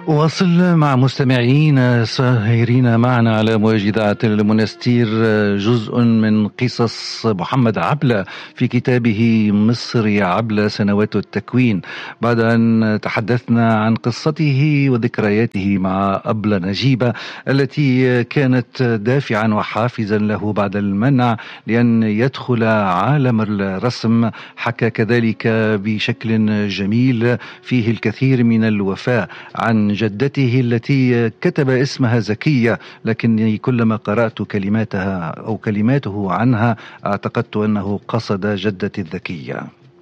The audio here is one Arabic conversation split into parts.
واصل مع مستمعين ساهرين معنا على موجة إذاعة المنستير جزء من قصص محمد عبلة في كتابه مصر عبلة سنوات التكوين، بعد أن تحدثنا عن قصته وذكرياته مع أبلة نجيبة التي كانت دافعا وحافزا له بعد المنع لأن يدخل عالم الرسم. حكى كذلك بشكل جميل فيه الكثير من الوفاء عن جدته التي كتب اسمها زكية، لكني كلما قرأت كلماتها أو كلماته عنها اعتقدت أنه قصد جدتي الذكية.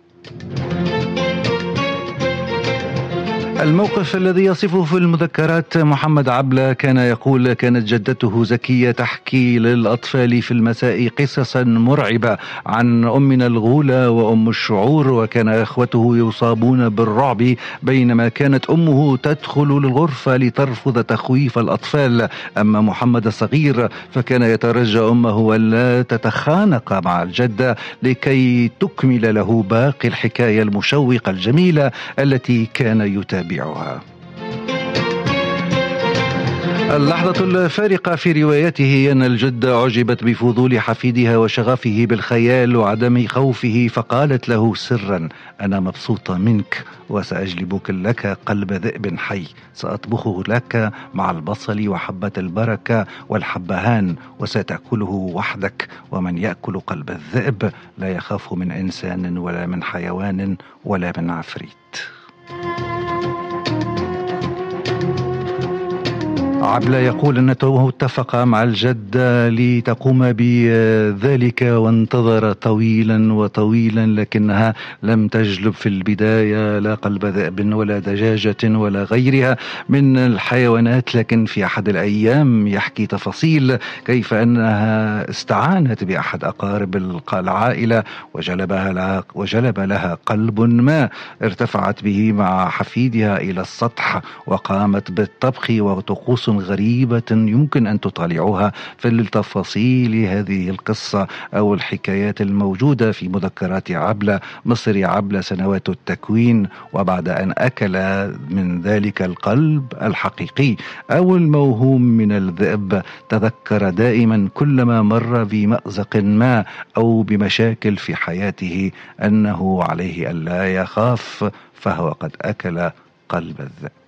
الموقف الذي يصفه في المذكرات محمد عبلة كان يقول: كانت جدته زكية تحكي للأطفال في المساء قصصا مرعبة عن أمنا الغولة وأم الشعور، وكان إخوته يصابون بالرعب بينما كانت أمه تدخل الغرفة لترفض تخويف الأطفال. أما محمد الصغير فكان يترجى أمه ألا تتخانق مع الجدة لكي تكمل له باقي الحكاية المشوقة الجميلة التي كان يتابعها. اللحظة الفارقة في روايته أن الجدة أعجبت بفضول حفيدها وشغفه بالخيال وعدم خوفه، فقالت له سرا: أنا مبسوطة منك وسأجلبك لك قلب ذئب حي، سأطبخه لك مع البصل وحبة البركة والحبهان وستأكله وحدك، ومن يأكل قلب الذئب لا يخاف من إنسان ولا من حيوان ولا من عفريت. عبلة يقول أنه اتفق مع الجدة لتقوم بذلك وانتظر طويلا وطويلا، لكنها لم تجلب في البداية لا قلب ذئب ولا دجاجة ولا غيرها من الحيوانات. لكن في أحد الأيام يحكي تفاصيل كيف أنها استعانت بأحد أقارب العائلة وجلب لها قلب ما، ارتفعت به مع حفيدها إلى السطح وقامت بالطبخ وطقوس غريبة يمكن أن تطالعوها في التفاصيل هذه القصة أو الحكايات الموجودة في مذكرات عبلة مصر عبلة سنوات التكوين. وبعد أن أكل من ذلك القلب الحقيقي أو الموهوم من الذئب، تذكر دائما كلما مر بمأزق ما أو بمشاكل في حياته أنه عليه ألا يخاف، فهو قد أكل قلب الذئب.